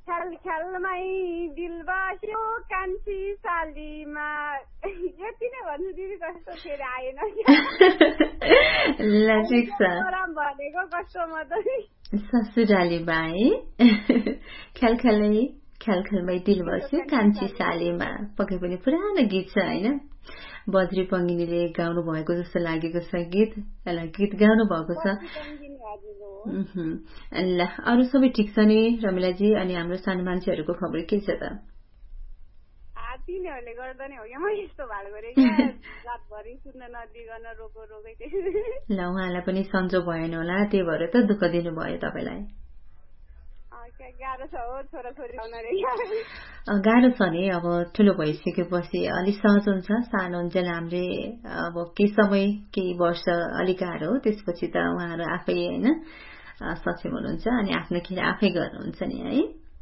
ख्यालमै दिल बस्यो कान्छी सालीमा यति नै भन्छु दिदी कस्तो फेरि आएन ल ठिक छ भनेको कस्तो म त ससुराली बाई ख्यालमै दिल बस्यो कान्छी सालीमा पक्कै पनि पुरानो गीत छ होइन बद्री पङ्गिनीले गाउनु भएको जस्तो लागेको छ गीत गाउनु भएको छ ल अरू सबै ठिक छ नि रमिलाजी अनि हाम्रो सानो मान्छेहरूको खबर के छ त तिनीहरूले गर्दा नै हो कि म यस्तो भएको रातभरि सुन्न नदिकन रोकै ल उहाँलाई पनि सन्जो भएन होला त्यही भएर त दुःख दिनुभयो तपाईँलाई गाह्रो छ नि अब ठुलो भइसकेपछि अलिक सहज हुन्छ सानो हुन्जेल हामीले अब केही समय केही वर्ष अलिक गाह्रो हो त्यसपछि त उहाँहरू आफै होइन सक्षम हुनुहुन्छ अनि आफ्नो खेल आफै गर्नुहुन्छ नि है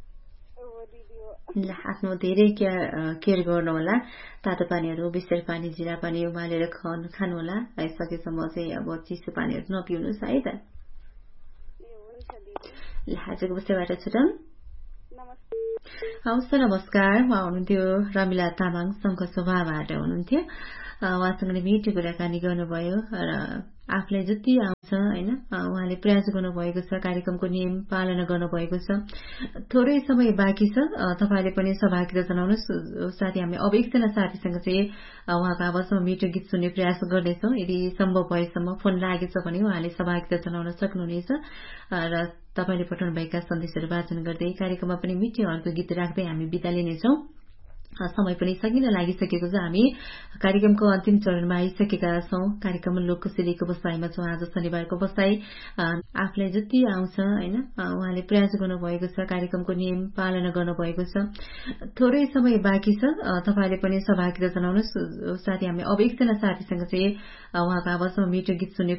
ल आफ्नो धेरै केयर गर्नु होला तातो पानीहरू बिस्तारै पानी जिरा पानी उमालेर खानु होला है सकेसम्म चाहिँ अब चिसो पानीहरू नपिउनुहोस् है त ल आजको विषयबाट छुटौँ हवस् नमस्कार उहाँ हुनुहुन्थ्यो रमिला तामाङ शङ्खसभाबाट हुनुहुन्थ्यो उहाँसँग मिठो कुराकानी गर्नुभयो र आफूलाई जति आउँछ होइन उहाँले प्रयास गर्नुभएको छ कार्यक्रमको नियम पालना गर्नुभएको छ थोरै समय बाँकी छ तपाईँले पनि सहभागिता जनाउनुहोस् साथी हामी अब एकजना साथीसँग चाहिँ उहाँको आवाजमा मिठो गीत सुन्ने प्रयास गर्नेछौँ यदि सम्भव भएसम्म फोन लागेछ भने उहाँले सहभागिता जनाउन सक्नुहुनेछ र तपाईँले पठाउनुभएका सन्देशहरू वाचन गर्दै कार्यक्रममा पनि मिठो अर्को गीत राख्दै हामी बिदा लिनेछौँ समय पनि सकिन लागिसकेको छ हामी कार्यक्रमको अन्तिम चरणमा आइसकेका छौं कार्यक्रम लोकसेलीको बसाइमा छौं आज शनिबारको बसाई आफूलाई जति आउँछ हैन उहाँले प्रयास गर्नुभएको छ कार्यक्रमको नियम पालना गर्नुभएको छ थोरै समय बाँकी छ तपाईले पनि सहभागिता जनाउनुहोस् साथी हामी अब एकजना साथीसँग चाहिँ उहाँको आवाजमा मिठो गीत सुन्ने